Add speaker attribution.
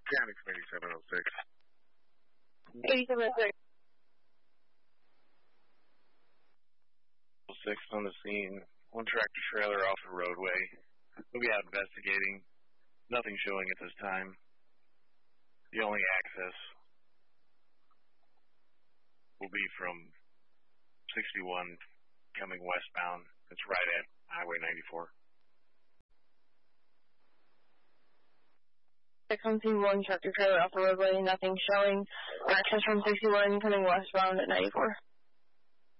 Speaker 1: Mechanics 8706.
Speaker 2: 8706.
Speaker 1: 6 on the scene. One tractor trailer off the roadway. We'll be out investigating. Nothing showing at this time. The only access will be from 61 coming westbound. It's right at Highway 94.
Speaker 2: 6 on scene, one tractor trailer off the roadway, nothing showing. Access from 61 coming westbound at 94.